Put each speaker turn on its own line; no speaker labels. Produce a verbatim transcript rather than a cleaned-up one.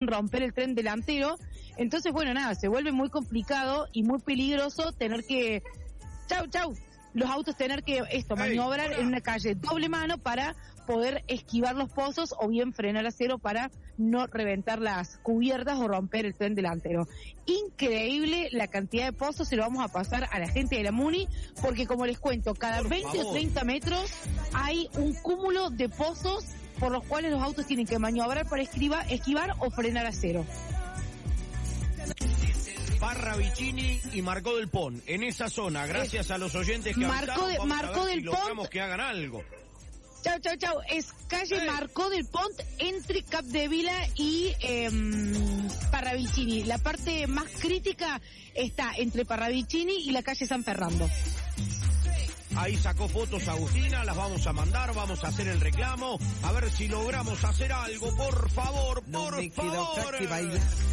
romper el tren delantero. Entonces, bueno, nada, se vuelve muy complicado y muy peligroso tener que... Chau, chau. Los autos tener que esto maniobrar hey, en una calle doble mano para poder esquivar los pozos o bien frenar a cero para no reventar las cubiertas o romper el tren delantero. Increíble la cantidad de pozos, se lo vamos a pasar a la gente de la Muni, porque como les cuento, cada por veinte favor. o treinta metros hay un cúmulo de pozos por los cuales los autos tienen que maniobrar para esquivar, esquivar o frenar a cero.
Parravicini y Marcó del Pont, en esa zona, gracias a los oyentes que
Marcó, de, Marcó del
si
Pont,
logramos que hagan algo.
Chau, chau, chau, es calle hey. Marcó del Pont entre Capdevila y eh, Parravicini. La parte más crítica está entre Parravicini y la calle San Fernando.
Ahí sacó fotos Agustina, las vamos a mandar, vamos a hacer el reclamo, a ver si logramos hacer algo, por favor, por
no me
favor.
Queda